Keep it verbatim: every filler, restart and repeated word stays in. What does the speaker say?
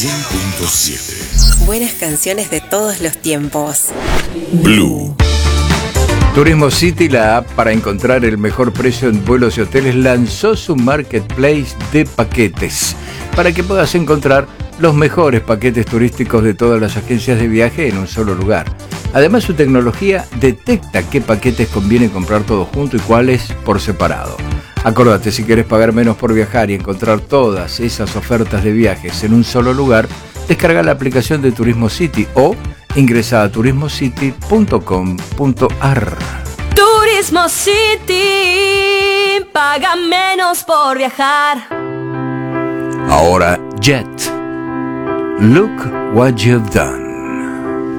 cien punto siete. Buenas canciones de todos los tiempos. Blue. Turismo City, la app para encontrar el mejor precio en vuelos y hoteles, lanzó su marketplace de paquetes para que puedas encontrar los mejores paquetes turísticos de todas las agencias de viaje en un solo lugar. Además, su tecnología detecta qué paquetes conviene comprar todos juntos y cuáles por separado. Acordate, si quieres pagar menos por viajar y encontrar todas esas ofertas de viajes en un solo lugar, descarga la aplicación de Turismo City o ingresa a turismo city punto com punto a r. Turismo City, paga menos por viajar. Ahora Jet. Look what you've done.